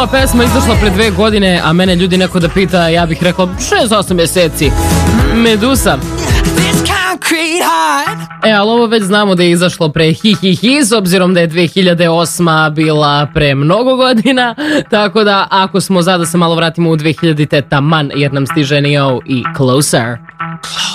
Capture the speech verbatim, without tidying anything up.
ova pesma izašla pre dve godine, a mene ljudi neko da pita, ja bih rekla šest osam mjeseci. Medusa. E, ali ovo već znamo da je izašlo pre hi hi hi, s obzirom da je dve hiljade osma bila pre mnogo godina, tako da ako smo za da se malo vratimo u dve hiljadite taman, jer nam stiže Neo i Closer.